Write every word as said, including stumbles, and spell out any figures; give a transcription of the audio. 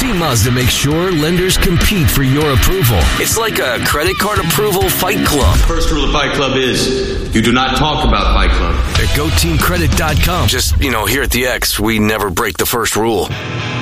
Team Mazda makes sure lenders compete for your approval. It's like a credit card approval fight club. First rule of Fight Club is you do not talk about Fight Club. At go team credit dot com. Just, you know, here at the X, we never break the first rule.